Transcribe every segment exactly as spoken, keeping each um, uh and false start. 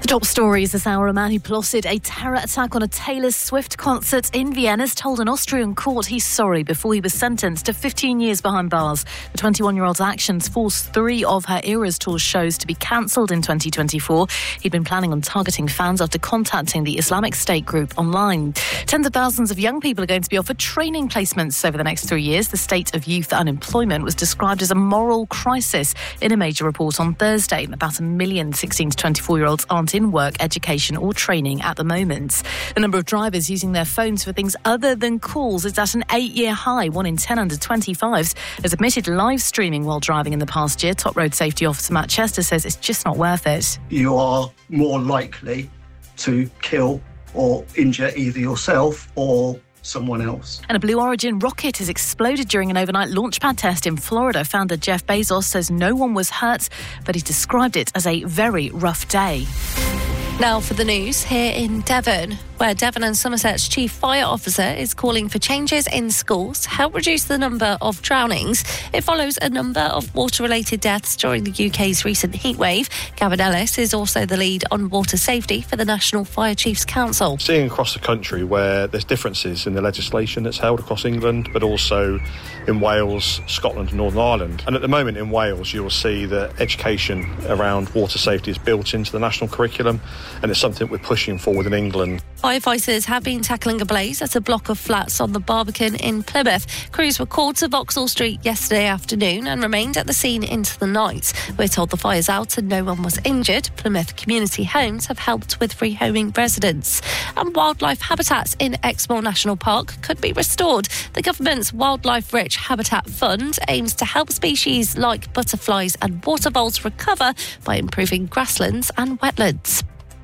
Top stories this hour. A man who plotted a terror attack on a Taylor Swift concert in Vienna has told an Austrian court he's sorry before he was sentenced to fifteen years behind bars. The twenty-one-year-old's actions forced three of her Eras Tour shows to be cancelled in twenty twenty-four. He'd been planning on targeting fans after contacting the Islamic State group online. Tens of thousands of young people are going to be offered training placements over the next three years. The state of youth unemployment was described as a moral crisis in a major report on Thursday. About a million sixteen to twenty-four-year-olds aren't in work, education or training at the moment. The number of drivers using their phones for things other than calls is at an eight-year high. One in ten under twenty-fives has admitted live streaming while driving in the past year. Top Road Safety Officer Matt Chester says it's just not worth it. You are more likely to kill or injure either yourself or someone else. And a Blue Origin rocket has exploded during an overnight launchpad test in Florida. Founder Jeff Bezos says no one was hurt, but he described it as a very rough day. Now for the news here in Devon, where Devon and Somerset's chief fire officer is calling for changes in schools to help reduce the number of drownings. It follows a number of water-related deaths during the U K's recent heatwave. Gavin Ellis is also the lead on water safety for the National Fire Chiefs Council. Seeing across the country where there's differences in the legislation that's held across England, but also in Wales, Scotland and Northern Ireland. And at the moment in Wales, you will see that education around water safety is built into the national curriculum, and it's something we're pushing forward in England. Firefighters have been tackling a blaze at a block of flats on the Barbican in Plymouth. Crews were called to Vauxhall Street yesterday afternoon and remained at the scene into the night. We're told the fire's out and no one was injured. Plymouth Community Homes have helped with rehoming residents. And wildlife habitats in Exmoor National Park could be restored. The government's Wildlife Rich Habitat Fund aims to help species like butterflies and water voles recover by improving grasslands and wetlands.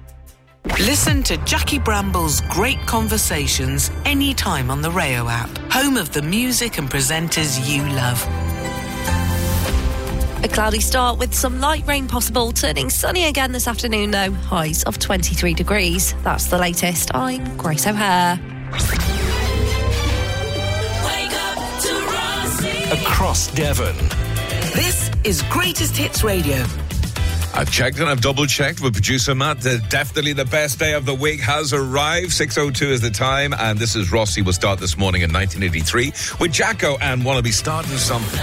Listen to Jackie Bramble's great conversations anytime on the Rayo app, home of the music and presenters you love. A cloudy start with some light rain possible, turning sunny again this afternoon though, highs of twenty-three degrees. That's the latest. I'm Grace O'Hare. Wake up to Rossi. Across Devon. This is Greatest Hits Radio. I've checked and I've double-checked with producer Matt that definitely the best day of the week has arrived. six oh two is the time, and this is Rossi will start this morning in nineteen eighty-three with Jacko and Wanna Be starting something.